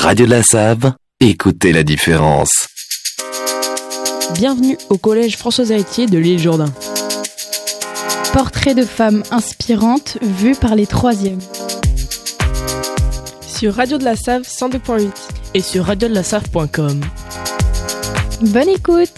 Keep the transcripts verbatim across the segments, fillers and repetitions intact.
Radio de la Save, écoutez la différence. Bienvenue au collège François-Héritier de l'île Jourdain. Portrait de femmes inspirantes vues par les troisièmes. Sur Radio de la Save cent deux point huit et sur radio de la save point com. Bonne écoute.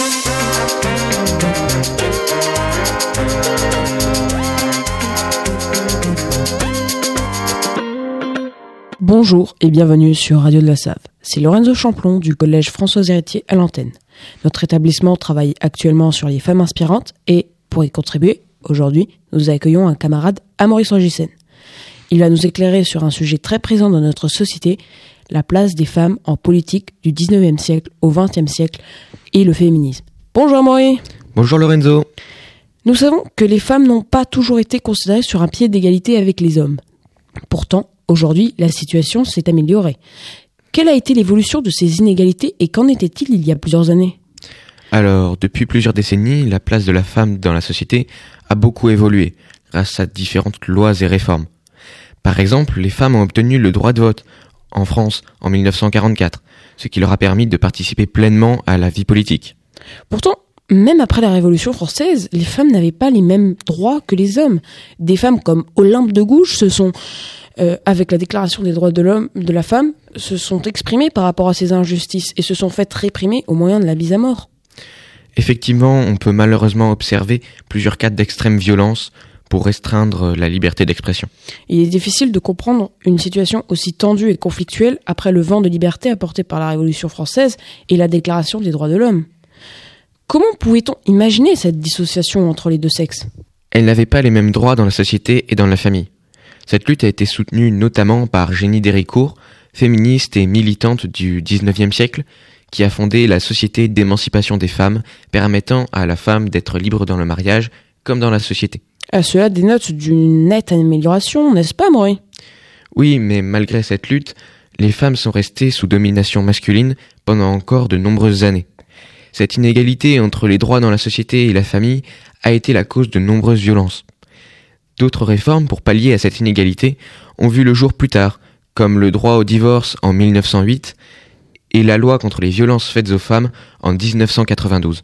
Bonjour et bienvenue sur Radio de la Save. C'est Lorenzo Champlon du collège François-Héritier à l'antenne. Notre établissement travaille actuellement sur les femmes inspirantes et, pour y contribuer, aujourd'hui, nous accueillons un camarade, Amaury Sangissen. Il va nous éclairer sur un sujet très présent dans notre société, la place des femmes en politique du dix-neuvième siècle au vingtième siècle et le féminisme. Bonjour Amaury. Bonjour Lorenzo. Nous savons que les femmes n'ont pas toujours été considérées sur un pied d'égalité avec les hommes. Pourtant, aujourd'hui, la situation s'est améliorée. Quelle a été l'évolution de ces inégalités et qu'en était-il il y a plusieurs années ? Alors, depuis plusieurs décennies, la place de la femme dans la société a beaucoup évolué grâce à différentes lois et réformes. Par exemple, les femmes ont obtenu le droit de vote en France en dix-neuf cent quarante-quatre, ce qui leur a permis de participer pleinement à la vie politique. Pourtant, même après la Révolution française, les femmes n'avaient pas les mêmes droits que les hommes. Des femmes comme Olympe de Gouges se sont, euh, avec la Déclaration des droits de l'homme, de la femme, se sont exprimées par rapport à ces injustices et se sont faites réprimer au moyen de la mise à mort. Effectivement, on peut malheureusement observer plusieurs cas d'extrême violence pour restreindre la liberté d'expression. Il est difficile de comprendre une situation aussi tendue et conflictuelle après le vent de liberté apporté par la Révolution française et la Déclaration des droits de l'homme. Comment pouvait-on imaginer cette dissociation entre les deux sexes ? Elles n'avaient pas les mêmes droits dans la société et dans la famille. Cette lutte a été soutenue notamment par Jenny Déricourt, féministe et militante du dix-neuvième siècle, qui a fondé la Société d'émancipation des femmes, permettant à la femme d'être libre dans le mariage comme dans la société. À cela dénote d'une nette amélioration, n'est-ce pas, Amaury ? Oui, mais malgré cette lutte, les femmes sont restées sous domination masculine pendant encore de nombreuses années. Cette inégalité entre les droits dans la société et la famille a été la cause de nombreuses violences. D'autres réformes pour pallier à cette inégalité ont vu le jour plus tard, comme le droit au divorce en dix-neuf cent huit et la loi contre les violences faites aux femmes en dix-neuf cent quatre-vingt-douze.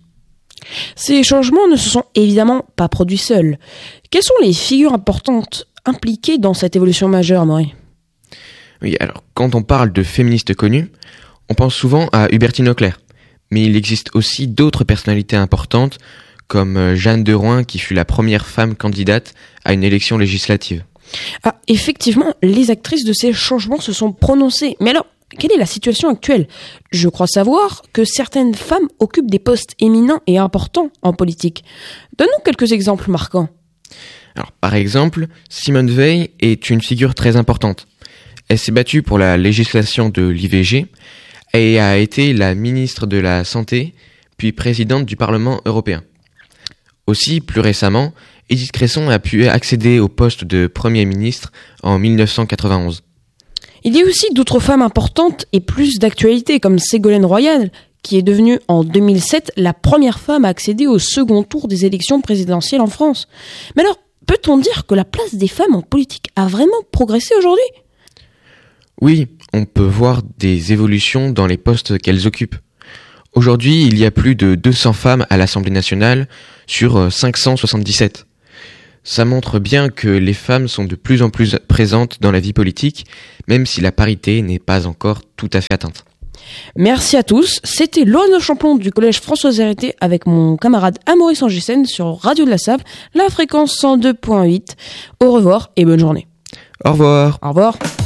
Ces changements ne se sont évidemment pas produits seuls. Quelles sont les figures importantes impliquées dans cette évolution majeure, Amaury ? Oui, alors quand on parle de féministes connues, on pense souvent à Hubertine Auclair. Mais il existe aussi d'autres personnalités importantes, comme Jeanne de Rouen, qui fut la première femme candidate à une élection législative. Ah, effectivement, les actrices de ces changements se sont prononcées. Mais alors, quelle est la situation actuelle ? Je crois savoir que certaines femmes occupent des postes éminents et importants en politique. Donne-nous quelques exemples marquants. Alors, par exemple, Simone Veil est une figure très importante. Elle s'est battue pour la législation de l'I V G et a été la ministre de la Santé, puis présidente du Parlement européen. Aussi, plus récemment, Edith Cresson a pu accéder au poste de Premier ministre en dix-neuf cent quatre-vingt-onze. Il y a aussi d'autres femmes importantes et plus d'actualité, comme Ségolène Royal, qui est devenue en deux mille sept la première femme à accéder au second tour des élections présidentielles en France. Mais alors, peut-on dire que la place des femmes en politique a vraiment progressé aujourd'hui ? Oui, on peut voir des évolutions dans les postes qu'elles occupent. Aujourd'hui, il y a plus de deux cents femmes à l'Assemblée nationale sur cinq cent soixante-dix-sept. Ça montre bien que les femmes sont de plus en plus présentes dans la vie politique, même si la parité n'est pas encore tout à fait atteinte. Merci à tous, c'était Lorenzo Champlon du collège François-Héritier avec mon camarade Amaury Sangissen sur Radio de la Save, la fréquence cent deux point huit. Au revoir et bonne journée. Au revoir. Au revoir.